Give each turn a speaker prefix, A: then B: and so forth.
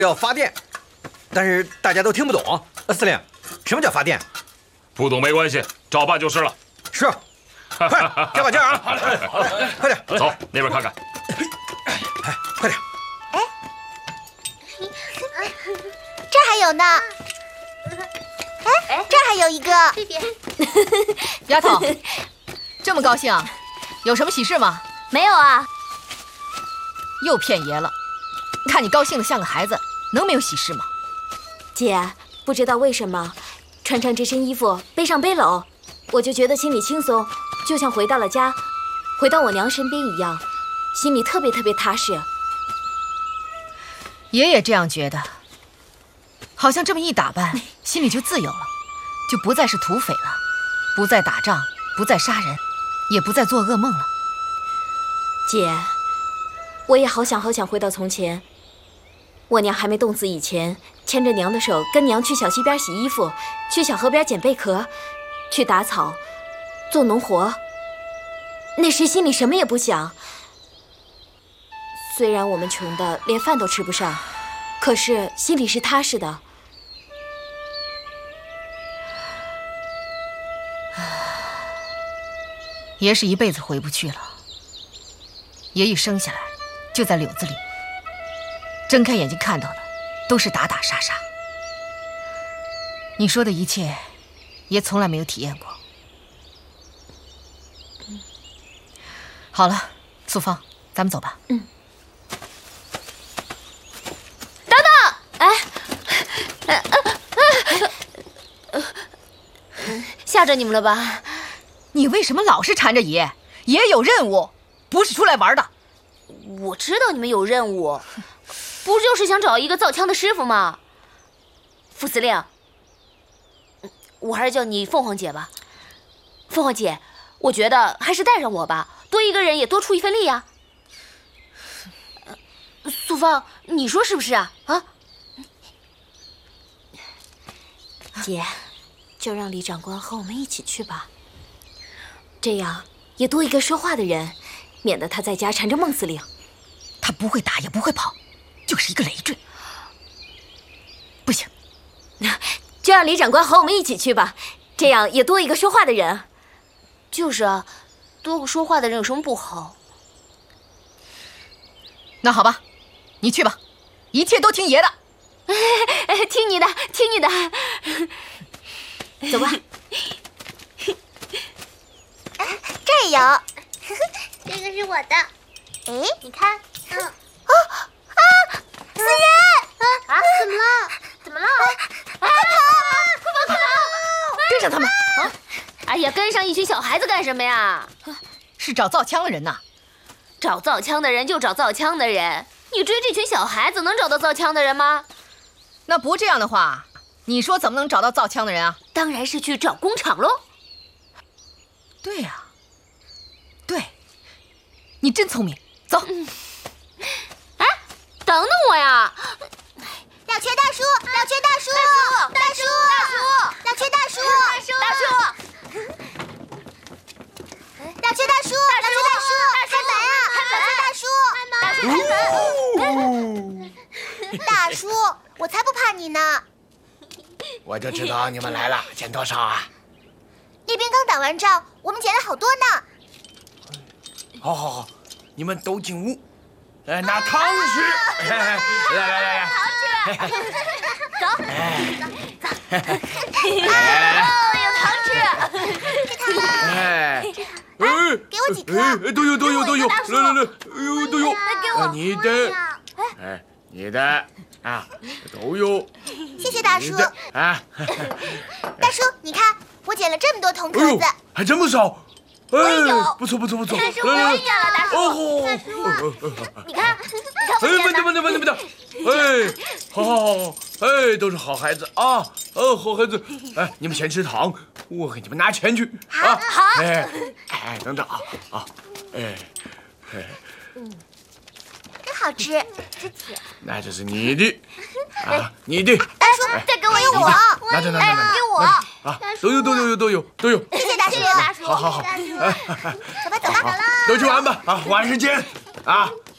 A: 要发电，但是大家都听不懂。司令，什么叫发电？
B: 不懂没关系，照办就是了。
A: 是，快给把劲儿啊！快点，
B: 走那边看看。
A: 哎，快点！
C: 这儿还有呢。哎，这儿还有一个。
D: 这边。
E: 丫头，这么高兴，有什么喜事吗？
C: 没有啊。
E: 又骗爷了！看你高兴的像个孩子，能没有喜事吗？
F: 姐，不知道为什么，穿上这身衣服，背上背篓，我就觉得心里轻松，就像回到了家，回到我娘身边一样，心里特别踏实。
E: 爷也这样觉得，好像这么一打扮，心里就自由了，就不再是土匪了，不再打仗，不再杀人，也不再做噩梦了。
F: 姐，我也好想回到从前。我娘还没冻死以前，牵着娘的手，跟娘去小溪边洗衣服，去小河边捡贝壳，去打草，做农活。那时心里什么也不想。虽然我们穷的连饭都吃不上，可是心里是踏实的。
E: 爷是一辈子回不去了。爷一生下来就在柳子里，睁开眼睛看到的都是打打杀杀。你说的一切，爷从来没有体验过。好了，素芳，咱们走吧。
C: 等等，吓着你们了吧？
E: 你为什么老是缠着爷？爷有任务，不是出来玩的。
C: 我知道你们有任务，不就是想找一个造枪的师傅吗？副司令，我还是叫你凤凰姐吧。凤凰姐，我觉得还是带上我吧，多一个人也多出一份力呀。素芳，你说是不是啊？啊？
F: 姐，就让李长官和我们一起去吧，这样也多一个说话的人，免得他在家缠着孟司令。
E: 他不会打也不会跑，就是一个累赘。不行，
F: 就让李长官和我们一起去吧，这样也多一个说话的人。
C: 就是啊，多个说话的人有什么不好？
E: 那好吧，你去吧，一切都听爷的。
C: 听你的，听你的。
F: 走吧。
C: 这儿有，
D: 这个是我的。
C: 哎，你看，
D: 思妍，怎么了？怎么了？
C: 快跑！
E: 跟上他们。
C: 哎呀，跟上一群小孩子干什么呀？
E: 是找造枪的人呐。
C: 找造枪的人就找造枪的人，你追这群小孩子能找到造枪的人吗？
E: 那不这样的话，你说怎么能找到造枪的人啊？
C: 当然是去找工厂喽。
E: 对呀，对，你真聪明。走。
C: 哎，等等我呀！
D: 吊缺大叔，吊缺大叔，大叔，吊缺大叔，吊缺大叔，开门啊！吊缺大叔，大叔，我才不怕你呢。
G: 我就知道你们来了，捡多少啊？
D: 那边刚打完仗，我们捡了好多呢。
G: 好，你们都进屋，拿糖吃。来，
D: 走，
C: 有糖吃。
D: 给他们。给我几颗。
G: 都有，来，都有。
D: 给我。
G: 你的，你的啊，都有。
D: 谢谢大叔。
G: 啊，
D: 大叔，你看，我捡了这么多铜壳子，
G: 还真不少。
D: 有
G: 不错。
D: 大叔，我也捡了，大叔。你看，
G: 慢点。好，都是好孩子啊，好孩子。你们先吃糖，我给你们拿钱去。
D: 好。
G: 等等啊，
D: 真好吃，真甜。
G: 那这是你的啊，你的。
D: 大叔，再给我一个。
G: 拿着，
D: 给我。
G: 啊，都有。
D: 谢谢大叔。
G: 好。
D: 走吧。
G: 都去玩吧，晚上见啊。